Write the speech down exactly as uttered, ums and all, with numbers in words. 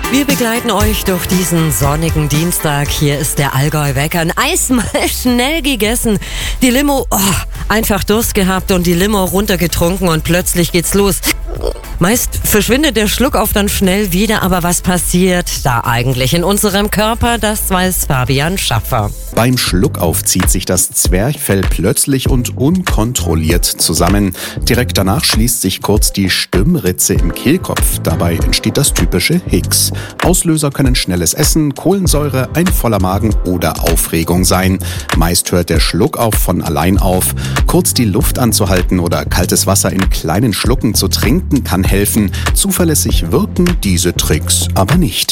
Wir begleiten euch durch diesen sonnigen Dienstag. Hier ist der Allgäu-Wecker. Ein Eis mal schnell gegessen. Die Limo, oh, einfach Durst gehabt und die Limo runtergetrunken und plötzlich geht's los. Meist verschwindet der Schluckauf dann schnell wieder, aber was passiert da eigentlich in unserem Körper, das weiß Fabian Schaffer. Beim Schluckauf zieht sich das Zwerchfell plötzlich und unkontrolliert zusammen. Direkt danach schließt sich kurz die Stimmritze im Kehlkopf. Dabei entsteht das typische Hicks. Auslöser können schnelles Essen, Kohlensäure, ein voller Magen oder Aufregung sein. Meist hört der Schluckauf von allein auf. Kurz die Luft anzuhalten oder kaltes Wasser in kleinen Schlucken zu trinken kann helfen. Zuverlässig wirken diese Tricks aber nicht.